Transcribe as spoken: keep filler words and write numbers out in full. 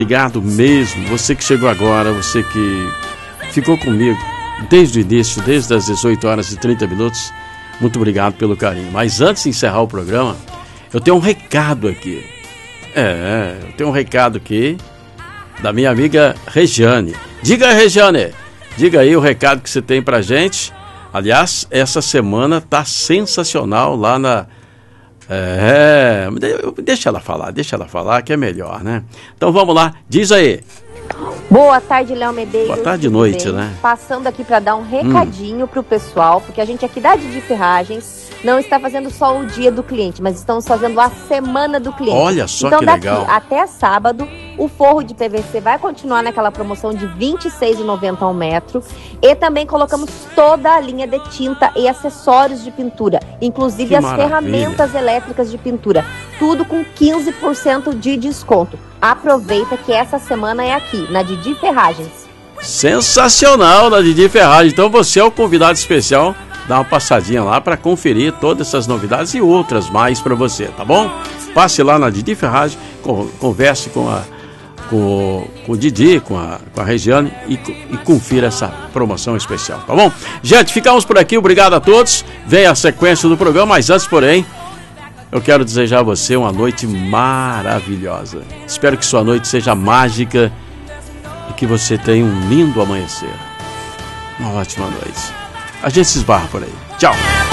Obrigado mesmo, você que chegou agora, você que ficou comigo desde o início, desde as dezoito horas e trinta minutos. Muito obrigado pelo carinho. Mas antes de encerrar o programa, eu tenho um recado aqui. É, eu tenho um recado aqui da minha amiga Regiane. Diga aí, Regiane, diga aí o recado que você tem pra gente. Aliás, essa semana tá sensacional lá na... É, deixa ela falar, deixa ela falar que é melhor, né? Então vamos lá, diz aí. Boa tarde, Léo Medeiros. Boa tarde, noite, bem? Né? Passando aqui para dar um recadinho hum. pro pessoal, porque a gente aqui da Didi Ferragens não está fazendo só o dia do cliente, mas estamos fazendo a semana do cliente. Olha só então, que daqui legal. Até sábado, o forro de P V C vai continuar naquela promoção de vinte e seis reais e noventa centavos ao metro. E também colocamos toda a linha de tinta e acessórios de pintura, inclusive que as maravilha. ferramentas elétricas de pintura. Tudo com quinze por cento de desconto. Aproveita que essa semana é aqui, na Didi Ferragens. Sensacional, na Didi Ferragens. Então você é o convidado especial. Dá uma passadinha lá para conferir todas essas novidades e outras mais para você, tá bom? Passe lá na Didi Ferragens, converse com, a, com, com o Didi, com a, com a Regiane e, e confira essa promoção especial, tá bom? Gente, ficamos por aqui, obrigado a todos. Vem a sequência do programa, mas antes, porém, eu quero desejar a você uma noite maravilhosa. Espero que sua noite seja mágica e que você tenha um lindo amanhecer. Uma ótima noite. A gente se esbarra por aí. Tchau.